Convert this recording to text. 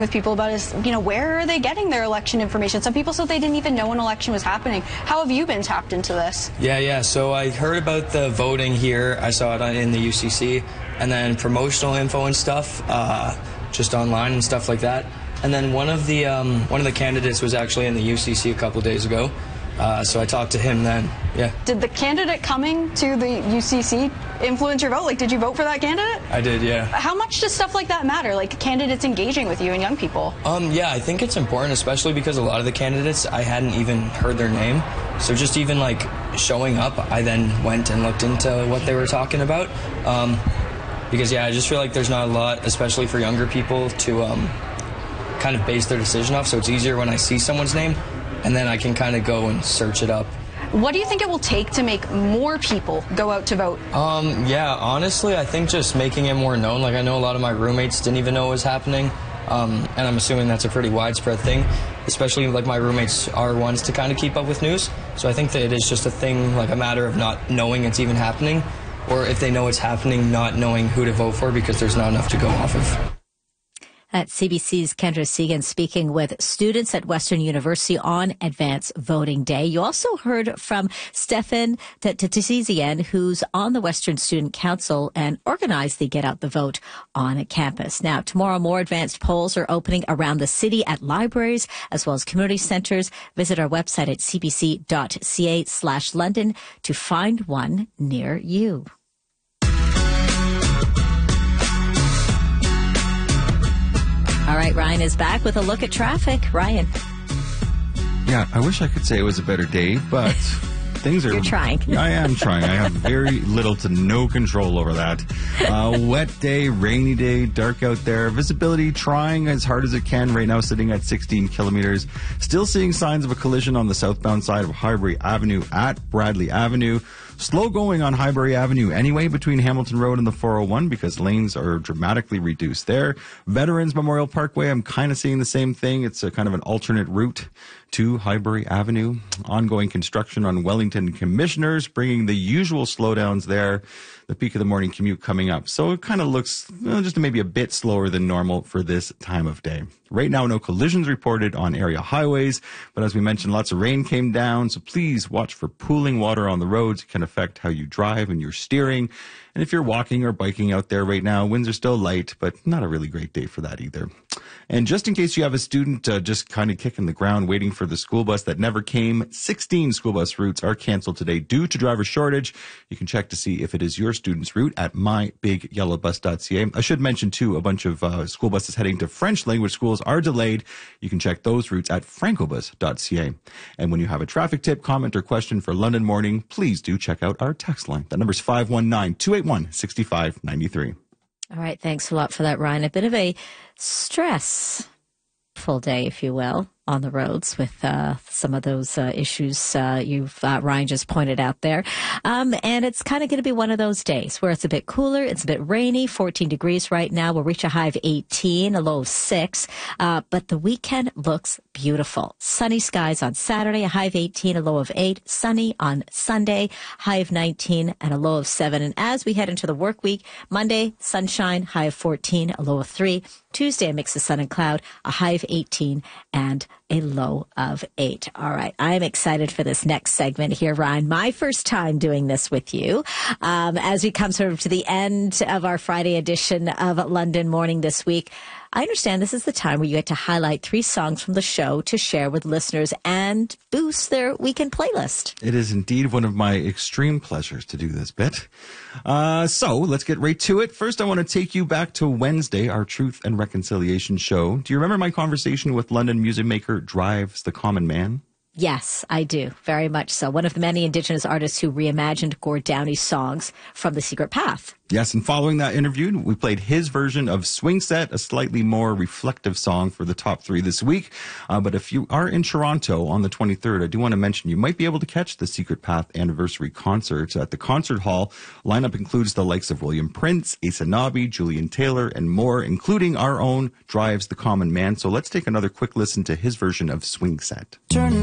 with people about is, where are they getting their election information? Some people said they didn't even know an election was happening. How have you been tapped into this? Yeah. So I heard about the voting here. I saw it in the UCC, and then promotional info and stuff, just online and stuff like that. And then one of the candidates was actually in the UCC a couple days ago. So I talked to him then, yeah. Did the candidate coming to the UCC influence your vote? Like, did you vote for that candidate? I did, yeah. How much does stuff like that matter, like candidates engaging with you and young people? Yeah, I think it's important, especially because a lot of the candidates, I hadn't even heard their name. So just even, like, showing up, I then went and looked into what they were talking about. Because, yeah, I just feel like there's not a lot, especially for younger people, to kind of base their decision off. So it's easier when I see someone's name, and then I can kind of go and search it up. What do you think it will take to make more people go out to vote? Yeah, honestly, I think just making it more known. Like, I know a lot of my roommates didn't even know it was happening, and I'm assuming that's a pretty widespread thing, especially, like, my roommates are ones to kind of keep up with news. So I think that it is just a thing, like a matter of not knowing it's even happening, or if they know it's happening, not knowing who to vote for because there's not enough to go off of. That's CBC's Kendra Segan speaking with students at Western University on Advanced Voting Day. You also heard from Stefan Tatizian, who's on the Western Student Council and organized the Get Out the Vote on campus. Now, tomorrow, more advanced polls are opening around the city at libraries as well as community centers. Visit our website at cbc.ca/London to find one near you. All right, Ryan is back with a look at traffic. Ryan. Yeah, I wish I could say it was a better day, but things are... You're trying. I am trying. I have very little to no control over that. Wet day, rainy day, dark out there. Visibility trying as hard as it can right now, sitting at 16 kilometers. Still seeing signs of a collision on the southbound side of Highbury Avenue at Bradley Avenue. Slow going on Highbury Avenue anyway between Hamilton Road and the 401 because lanes are dramatically reduced there. Veterans Memorial Parkway, I'm kind of seeing the same thing. It's a kind of an alternate route to Highbury Avenue. Ongoing construction on Wellington Commissioners, bringing the usual slowdowns there. The peak of the morning commute coming up. So it kind of looks just maybe a bit slower than normal for this time of day. Right now, no collisions reported on area highways, but as we mentioned, lots of rain came down, so please watch for pooling water on the roads. It can affect how you drive and your steering. And if you're walking or biking out there right now, winds are still light, but not a really great day for that either. And just in case you have a student just kind of kicking the ground waiting for the school bus that never came, 16 school bus routes are canceled today due to driver shortage. You can check to see if it is your student's route at mybigyellowbus.ca. I should mention, too, a bunch of school buses heading to French language schools are delayed. You can check those routes at francobus.ca. And when you have a traffic tip, comment, or question for London Morning, please do check out our text line. That number is 519-281-6593. All right. Thanks a lot for that, Ryan. A bit of a stressful day, if you will, on the roads with some of those issues Ryan just pointed out there. And it's kind of going to be one of those days where it's a bit cooler, it's a bit rainy, 14 degrees right now. We'll reach a high of 18, a low of 6. But the weekend looks beautiful. Sunny skies on Saturday, a high of 18, a low of 8. Sunny on Sunday, high of 19 and a low of 7. And as we head into the work week, Monday, sunshine, high of 14, a low of 3. Tuesday, a mix of sun and cloud, a high of 18 and a low of 8. All right. I'm excited for this next segment here, Ryan. My first time doing this with you. As we come sort of to the end of our Friday edition of London Morning this week, I understand this is the time where you get to highlight 3 songs from the show to share with listeners and boost their weekend playlist. It is indeed one of my extreme pleasures to do this bit. So let's get right to it. First, I want to take you back to Wednesday, our Truth and Reconciliation show. Do you remember my conversation with London music maker Drives the Common Man? Yes, I do. Very much so. One of the many Indigenous artists who reimagined Gord Downie's songs from The Secret Path. Yes, and following that interview, we played his version of Swing Set, a slightly more reflective song for the top 3 this week. But if you are in Toronto on the 23rd, I do want to mention you might be able to catch the Secret Path anniversary concert at the concert hall. Lineup includes the likes of William Prince, Asa Nobby, Julian Taylor, and more, including our own Drives the Common Man. So let's take another quick listen to his version of Swing Set.